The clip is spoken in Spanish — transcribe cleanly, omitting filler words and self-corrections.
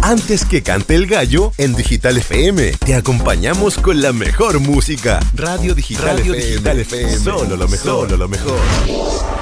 Antes que cante el gallo, en Digital FM te acompañamos con la mejor música. Radio Digital FM. Solo lo mejor.